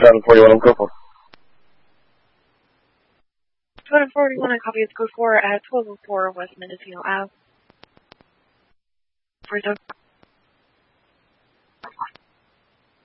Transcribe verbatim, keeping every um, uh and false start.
seven forty-one, I'm go for. seven forty-one, I copy. It's code four at twelve oh four West Mendocino Ave. For